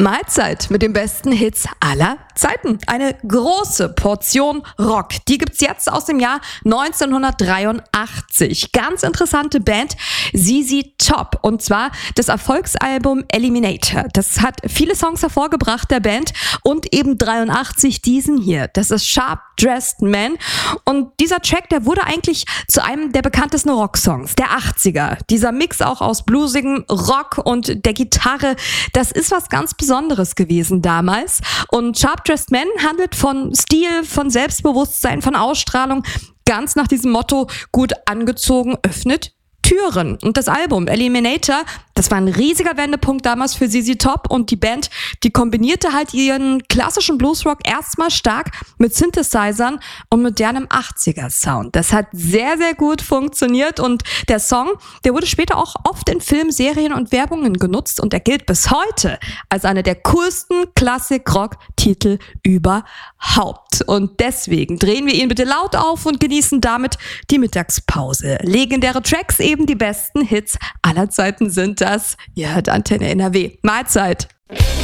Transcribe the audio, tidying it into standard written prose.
Mahlzeit mit den besten Hits aller Zeiten. Eine große Portion Rock. Die gibt's jetzt aus dem Jahr 1983. Ganz interessante Band, ZZ Top. Und zwar das Erfolgsalbum Eliminator. Das hat viele Songs hervorgebracht der Band und eben 83 diesen hier. Das ist Sharp Dressed Man. Und dieser Track, der wurde eigentlich zu einem der bekanntesten Rocksongs der 80er. Dieser Mix auch aus bluesigem Rock und der Gitarre, das ist was ganz Besonderes gewesen damals. Und Sharp Dressed Man handelt von Stil, von Selbstbewusstsein, von Ausstrahlung, ganz nach diesem Motto: gut angezogen öffnet Türen. Und das Album Eliminator, das war ein riesiger Wendepunkt damals für ZZ Top, und die Band, die kombinierte halt ihren klassischen Bluesrock erstmal stark mit Synthesizern und modernem 80er-Sound. Das hat sehr, sehr gut funktioniert, und der Song, der wurde später auch oft in Filmen, Serien und Werbungen genutzt, und er gilt bis heute als einer der coolsten Klassik-Rock-Titel überhaupt. Und deswegen drehen wir ihn bitte laut auf und genießen damit die Mittagspause. Legendäre Tracks, eben die besten Hits aller Zeiten sind das. Ihr hört Antenne NRW. Mahlzeit!